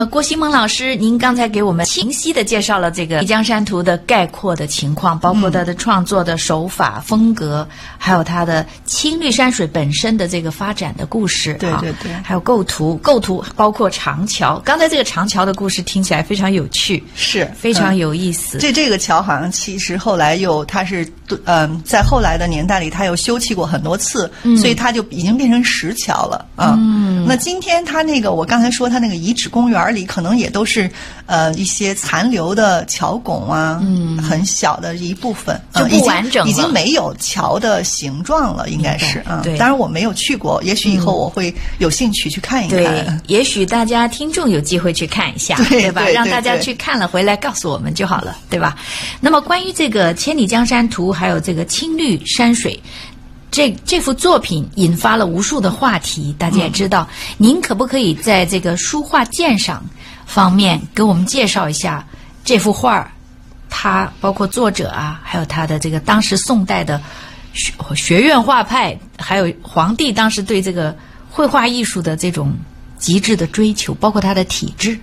郭新蒙老师，您刚才给我们清晰的介绍了这个《江山图》的概括的情况，包括它的创作的手法、风格，还有它的青绿山水本身的这个发展的故事。 对对对， 还有构图包括长桥。刚才这个长桥的故事听起来非常有趣， 是非常有意思。 这个桥好像其实后来它是在后来的年代里，它又修葺过很多次，所以它就已经变成石桥了啊。那今天它那个我刚才说它那个遗址公园里，可能也都是一些残留的桥拱啊，很小的一部分， 就不完整了， 已经没有桥的形状了，应该是啊。 对， 当然我没有去过，也许以后我会有兴趣去看一看。 对，也许大家听众有机会去看一下，对吧？让大家去看了回来告诉我们就好了，对吧？那么关于这个《千里江山图》还有这个青绿山水。这幅作品引发了无数的话题，大家也知道。您可不可以在这个书画鉴赏方面给我们介绍一下这幅画，它包括作者啊，还有它的这个当时宋代的学院画派，还有皇帝当时对这个绘画艺术的这种极致的追求，包括它的体制。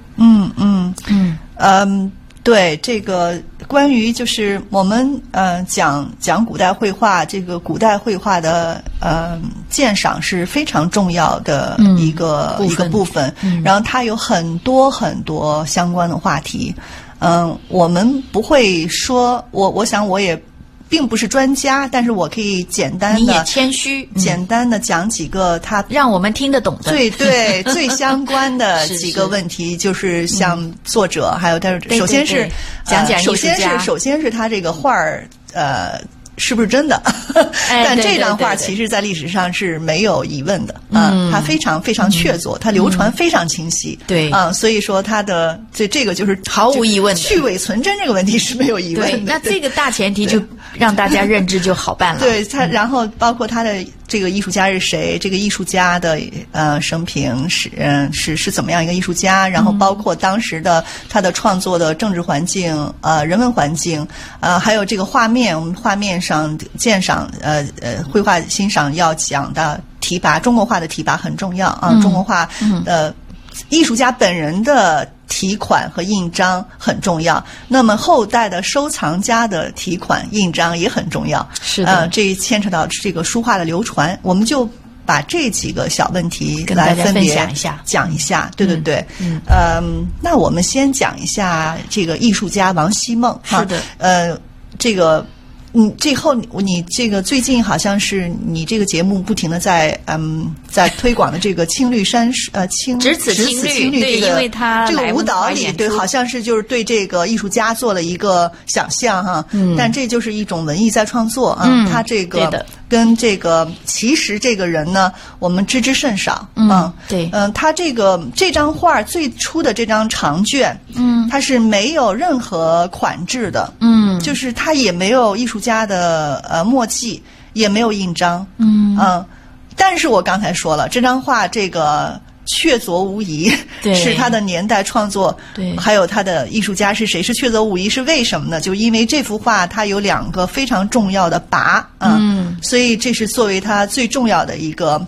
对，这个关于就是我们讲古代绘画，这个古代绘画的鉴赏是非常重要的一个部分，然后它有很多很多相关的话题。我们不会说，我想我也并不是专家，但是我可以简单的， 你也谦虚， 简单的讲几个他让我们听得懂的最相关的几个问题，就是像作者，还有他首先是讲艺术家， 首先是他这个画儿是不是真的？但这张画其实在历史上是没有疑问的它非常非常确凿，它流传非常清晰。 对所以说它的这个就是毫无疑问的去伪存真这个问题是没有疑问的。 对，那这个大前提就让大家认知就好办了。 对它，然后包括他的这个艺术家是谁，这个艺术家的生平是怎么样一个艺术家，然后包括当时的他的创作的政治环境人文环境还有这个画面，我们画面上鉴赏绘画欣赏要讲的提拔，中国画的提拔很重要啊，中国画的艺术家本人的题款和印章很重要，那么后代的收藏家的题款印章也很重要。 是的， 这牵扯到这个书画的流传，我们就把这几个小问题跟大家分别讲一下。 对对对，那我们先讲一下这个艺术家王希孟。 是的， 这个。最后你这个最近好像是你这个节目不停的在推广的这个青绿山只此青绿这个， 因为它这个舞蹈里对好像是就是对这个艺术家做了一个想象哈，但这就是一种文艺在创作啊，他这个跟这个其实这个人呢我们知之甚少对， 他这张画最初的这张长卷它是没有任何款制的，就是他也没有艺术家的墨迹，也没有印章，但是我刚才说了，这张画这个确凿无疑，是他的年代创作， 对， 还有他的艺术家是谁，是确凿无疑，是为什么呢？就因为这幅画它有两个非常重要的拔所以这是作为他最重要的一个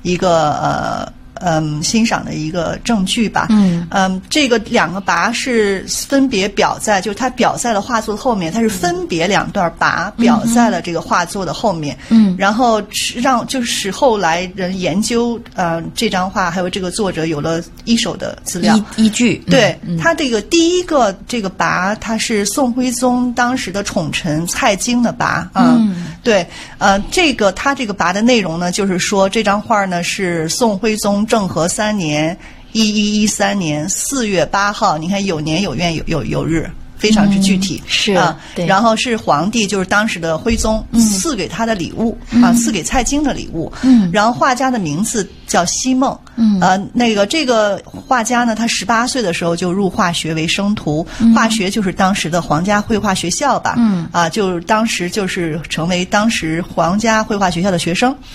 欣赏的一个证据吧。这个两个拔是分别表在，就是它表在了画作后面，它是分别两段拔表在了这个画作的后面。然后使后来人研究这张画还有这个作者有了一手的资料依据。 对，他这个第一个这个拔，他是宋徽宗当时的宠臣蔡京的拔对，他这个拔的内容呢，就是说这张画呢是宋徽宗政和3年1113年4月8号，你看有年有月有日，非常之具体， 是对。 然后是皇帝，就是当时的徽宗赐给他的礼物赐给蔡京的礼物。然后画家的名字叫希孟。这个画家呢，他18岁的时候就入化学为生徒，化学就是当时的皇家绘画学校吧。就是当时就是成为当时皇家绘画学校的学生。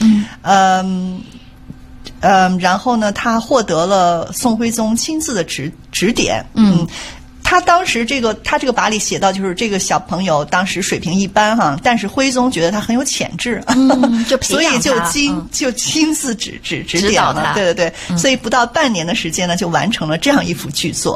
然后呢，他获得了宋徽宗亲自的指点。 他当时他这个跋里写到，就是这个小朋友当时水平一般哈，但是徽宗觉得他很有潜质， 就培养他， 所以就亲自指点了，对对对，所以不到半年的时间呢，就完成了这样一幅巨作。